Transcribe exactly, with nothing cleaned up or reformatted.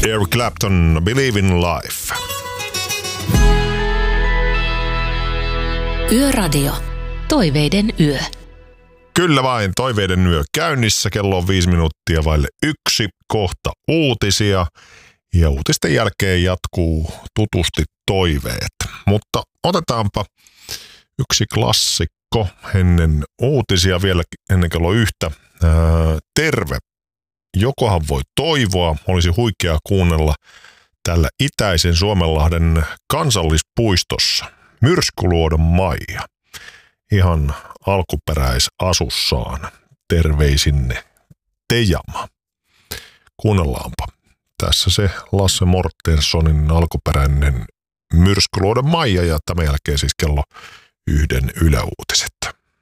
Eric Clapton, Believe in Life. Yöradio. Toiveiden yö. Kyllä vain, toiveiden yö käynnissä. Kello on viisi minuuttia vaille yksi. Kohta uutisia. Ja uutisten jälkeen jatkuu tutusti toiveet. Mutta otetaanpa yksi klassikko ennen uutisia vielä ennen kello yhtä. Ää, terve. Jokohan voi toivoa, olisi huikeaa kuunnella tällä itäisen Suomenlahden kansallispuistossa Myrskyluodon Maija. Ihan alkuperäisasussaan. Terveisinne Tejama. Kuunnellaanpa. Tässä se Lasse Mortensonin alkuperäinen Myrskyluodon Maija ja tämän jälkeen siis kello yhden yläuutiset.